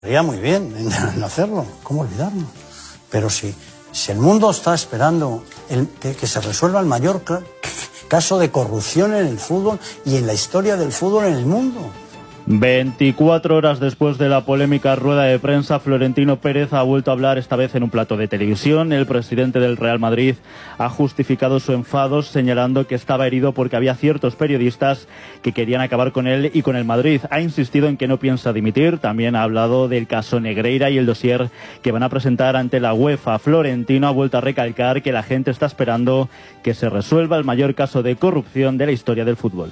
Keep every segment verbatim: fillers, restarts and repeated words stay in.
Estaría muy bien en hacerlo, ¿cómo olvidarlo? Pero si, si el mundo está esperando el, que, que se resuelva el mayor caso de corrupción en el fútbol y en la historia del fútbol en el mundo. veinticuatro horas después de la polémica rueda de prensa, Florentino Pérez ha vuelto a hablar, esta vez en un plato de televisión. El presidente del Real Madrid ha justificado su enfado, señalando que estaba herido porque había ciertos periodistas que querían acabar con él y con el Madrid. Ha insistido en que no piensa dimitir. También ha hablado del caso Negreira y el dossier que van a presentar ante la UEFA. Florentino ha vuelto a recalcar que la gente está esperando que se resuelva el mayor caso de corrupción de la historia del fútbol.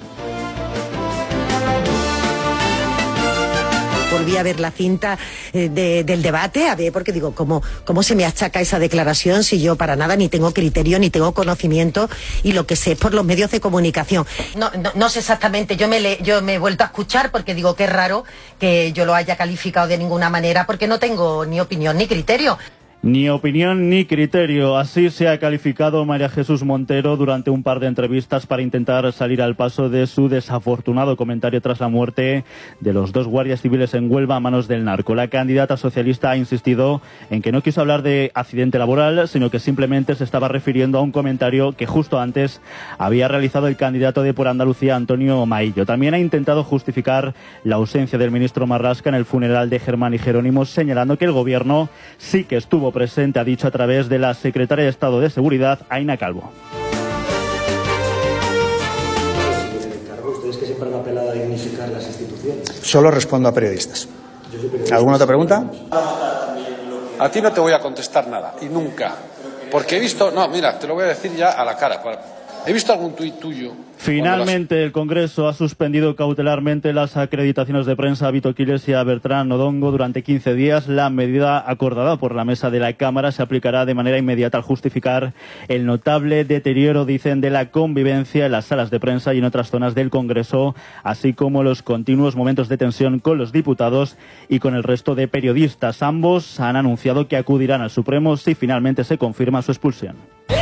Volví a ver la cinta eh, de, del debate, a ver, porque digo, ¿cómo, ¿cómo se me achaca esa declaración si yo para nada ni tengo criterio, ni tengo conocimiento y lo que sé es por los medios de comunicación? No, no, no sé exactamente, yo me, le, yo me he vuelto a escuchar porque digo que es raro que yo lo haya calificado de ninguna manera porque no tengo ni opinión ni criterio. Ni opinión ni criterio. Así se ha calificado María Jesús Montero durante un par de entrevistas para intentar salir al paso de su desafortunado comentario tras la muerte de los dos guardias civiles en Huelva a manos del narco. La candidata socialista ha insistido en que no quiso hablar de accidente laboral, sino que simplemente se estaba refiriendo a un comentario que justo antes había realizado el candidato de Por Andalucía, Antonio Maillo. También ha intentado justificar la ausencia del ministro Marlaska en el funeral de Germán y Jerónimo, señalando que el gobierno sí que estuvo presente, ha dicho a través de la secretaria de Estado de Seguridad, Aina Calvo. ¿Ustedes que siempre han apelado a dignificar las instituciones? Solo respondo a periodistas. ¿Alguna otra pregunta? A ti no te voy a contestar nada, y nunca. Porque he visto, no, mira, te lo voy a decir ya a la cara. He visto algún tuit tuyo. Finalmente, el Congreso ha suspendido cautelarmente las acreditaciones de prensa a Vito Quiles y a Bertrán Odongo durante quince días. La medida acordada por la mesa de la Cámara se aplicará de manera inmediata al justificar el notable deterioro, dicen, de la convivencia en las salas de prensa y en otras zonas del Congreso, así como los continuos momentos de tensión con los diputados y con el resto de periodistas. Ambos han anunciado que acudirán al Supremo si finalmente se confirma su expulsión.